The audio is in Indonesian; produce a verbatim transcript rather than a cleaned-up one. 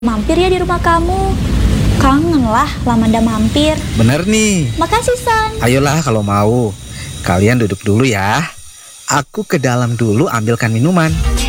Mampir ya di rumah kamu. Kangen lah Lamanda mampir. Bener nih. Makasih, San. Ayolah kalau mau. Kalian duduk dulu ya. Aku ke dalam dulu ambilkan minuman.